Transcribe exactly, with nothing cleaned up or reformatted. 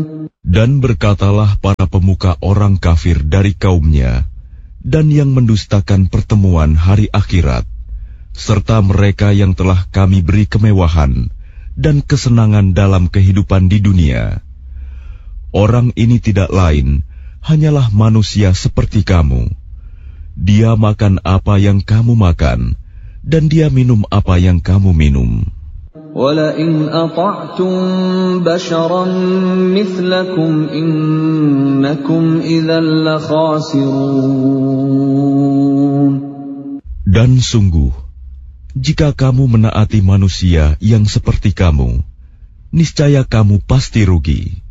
Dan berkatalah para pemuka orang kafir dari kaumnya, dan yang mendustakan pertemuan hari akhirat, serta mereka yang telah kami beri kemewahan dan kesenangan dalam kehidupan di dunia. Orang ini tidak lain, hanyalah manusia seperti kamu. Dia makan apa yang kamu makan, dan dia minum apa yang kamu minum. وَلَئِنْ أَطَعْتُمْ بَشَرًا مِثْلَكُمْ إِنَّكُمْ إِذًا لَخَاسِرُونَ. Dan sungguh, jika kamu menaati manusia yang seperti kamu, niscaya kamu pasti rugi.